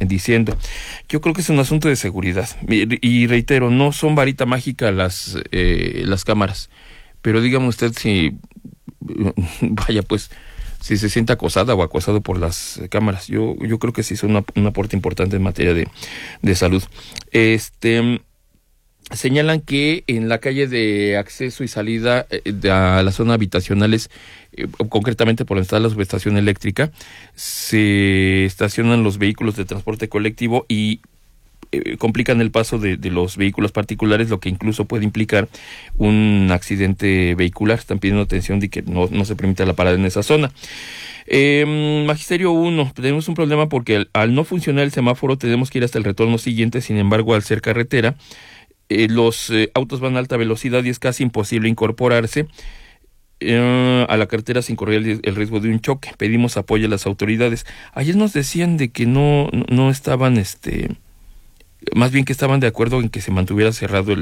diciendo. Yo creo que es un asunto de seguridad. Y reitero, no son varita mágica las cámaras. Pero dígame usted si, vaya pues, si se siente acosada o acosado por las cámaras. Yo creo que sí son un aporte importante en materia de salud. Señalan que en la calle de acceso y salida a la zona habitacionales, concretamente por donde está la subestación eléctrica, se estacionan los vehículos de transporte colectivo y complican el paso de los vehículos particulares, lo que incluso puede implicar un accidente vehicular. Están pidiendo atención de que no se permita la parada en esa zona. Magisterio 1, tenemos un problema porque al no funcionar el semáforo tenemos que ir hasta el retorno siguiente. Sin embargo, al ser carretera, los autos van a alta velocidad y es casi imposible incorporarse a la carretera sin correr el riesgo de un choque. Pedimos apoyo a las autoridades. Ayer nos decían de que no estaban, más bien que estaban de acuerdo en que se mantuviera cerrado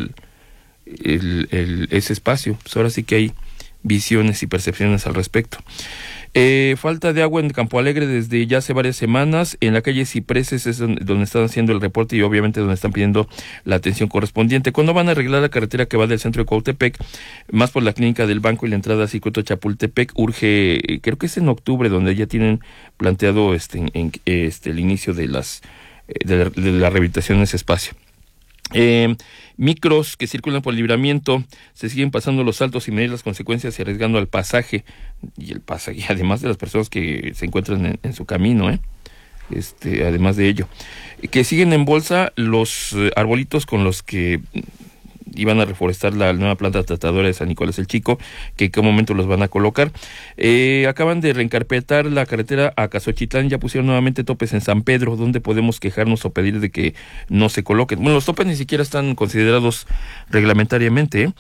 ese espacio. Pues ahora sí que hay visiones y percepciones al respecto. Falta de agua en Campo Alegre desde ya hace varias semanas. En la calle Cipreses es donde están haciendo el reporte y obviamente donde están pidiendo la atención correspondiente. ¿Cuándo van a arreglar la carretera que va del centro de Cuautepec, más por la clínica del banco y la entrada a Circuito Chapultepec? Urge, creo que es en octubre, donde ya tienen planteado el inicio de la rehabilitación de ese espacio. Micros que circulan por el Libramiento se siguen pasando los saltos sin medir las consecuencias y arriesgando al pasaje y además de las personas que se encuentran en su camino, además de ello, que siguen en bolsa los arbolitos con los que iban a reforestar la nueva planta tratadora de San Nicolás el Chico, que en qué momento los van a colocar. Acaban de reencarpetar la carretera a Cazochitlán, ya pusieron nuevamente topes en San Pedro, donde podemos quejarnos o pedir de que no se coloquen. Bueno, los topes ni siquiera están considerados reglamentariamente,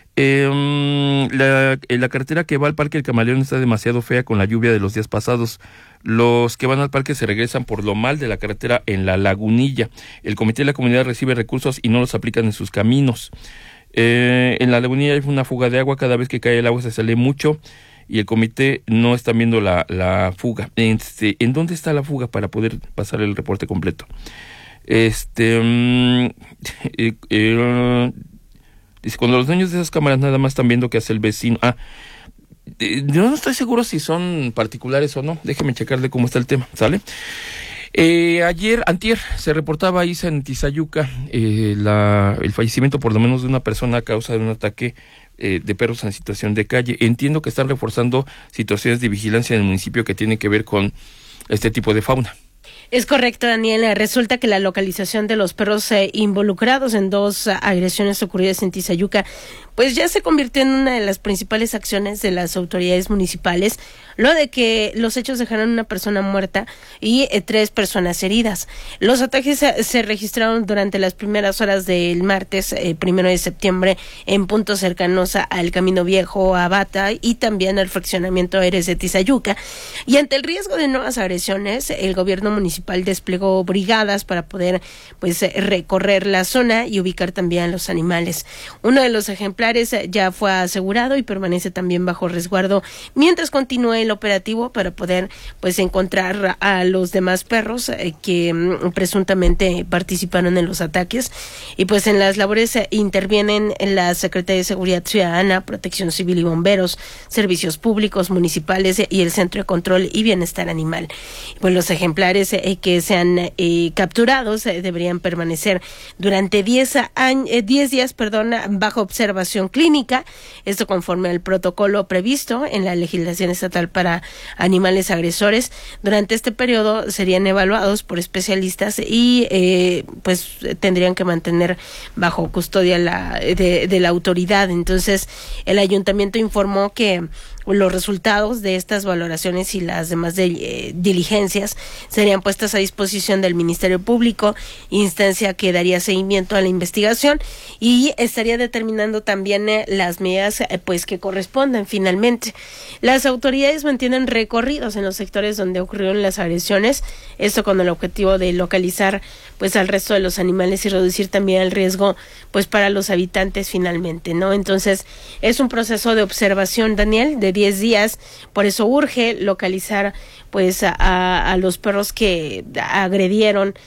La carretera que va al Parque El Camaleón está demasiado fea con la lluvia de los días pasados. Los que van al parque se regresan por lo mal de la carretera en La Lagunilla. El comité de la comunidad recibe recursos y no los aplican en sus caminos. En La Lagunilla hay una fuga de agua, cada vez que cae el agua se sale mucho y el comité no está viendo la fuga. ¿En dónde está la fuga para poder pasar el reporte completo? Dice, cuando los dueños de esas cámaras nada más están viendo qué hace el vecino. Yo no estoy seguro si son particulares o no. Déjeme checar de cómo está el tema, ¿sale? Antier, se reportaba ahí en Tizayuca el fallecimiento por lo menos de una persona a causa de un ataque de perros en situación de calle. Entiendo que están reforzando situaciones de vigilancia en el municipio que tienen que ver con este tipo de fauna. Es correcto, Daniela. Resulta que la localización de los perros involucrados en 2 agresiones ocurridas en Tizayuca, pues ya se convirtió en una de las principales acciones de las autoridades municipales, lo de que los hechos dejaron una persona muerta y 3 personas heridas. Los ataques se registraron durante las primeras horas del martes 1 de septiembre en puntos cercanos al Camino Viejo, a Bata y también al fraccionamiento Eres de Tizayuca. Y ante el riesgo de nuevas agresiones, el gobierno municipal desplegó brigadas para poder recorrer la zona y ubicar también a los animales. Uno de los ejemplares ya fue asegurado y permanece también bajo resguardo mientras continúa el operativo para poder encontrar a los demás perros que presuntamente participaron en los ataques. Y en las labores intervienen la Secretaría de Seguridad Ciudadana, Protección Civil y Bomberos, Servicios Públicos Municipales y el Centro de Control y Bienestar Animal. Los ejemplares que sean capturados deberían permanecer durante 10 días bajo observación clínica, esto conforme al protocolo previsto en la legislación estatal para animales agresores. Durante este periodo serían evaluados por especialistas y tendrían que mantener bajo custodia de la autoridad. Entonces, el ayuntamiento informó que los resultados de estas valoraciones y las demás diligencias serían puestas a disposición del Ministerio Público, instancia que daría seguimiento a la investigación y estaría determinando también las medidas que correspondan finalmente. Las autoridades mantienen recorridos en los sectores donde ocurrieron las agresiones, esto con el objetivo de localizar al resto de los animales y reducir también el riesgo para los habitantes finalmente, ¿no? Entonces, es un proceso de observación, Daniel, de 10 días, por eso urge localizar a los perros que agredieron